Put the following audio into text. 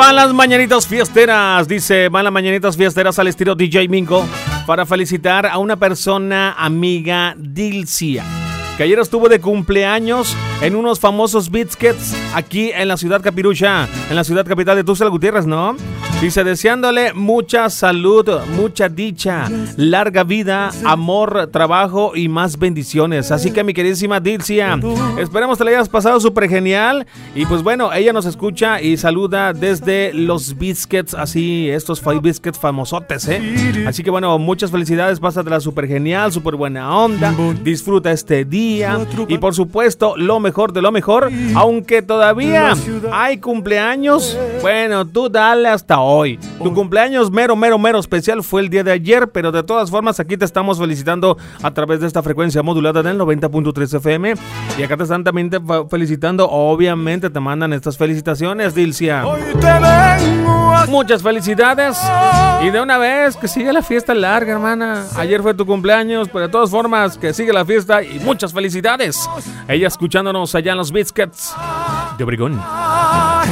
van las mañanitas fiesteras. Dice, van las mañanitas fiesteras al estilo DJ Mingo para felicitar a una persona amiga, Dilcia, que ayer estuvo de cumpleaños en unos famosos biscuits aquí en la ciudad capirucha, en la ciudad capital de Tuxtla Gutiérrez, ¿no? Dice, deseándole mucha salud, mucha dicha, larga vida, amor, trabajo y más bendiciones. Así que mi queridísima Dilcia, esperemos que le hayas pasado súper genial. Y pues bueno, ella nos escucha y saluda desde los biscuits, así, estos five biscuits famosotes, ¿eh? Así que bueno, muchas felicidades, pásatela súper genial, súper buena onda, disfruta este día y por supuesto lo mejor de lo mejor, aunque todavía hay cumpleaños, bueno, tú dale hasta hoy. Tu cumpleaños mero especial fue el día de ayer, pero de todas formas aquí te estamos felicitando a través de esta frecuencia modulada del 90.3 FM y acá te están también felicitando, obviamente te mandan estas felicitaciones, Dilcia. Muchas felicidades y de una vez que siga la fiesta larga, hermana. Ayer fue tu cumpleaños, pero de todas formas que siga la fiesta y muchas felicidades. Ella escuchándonos allá en los Biscuits de Obregón.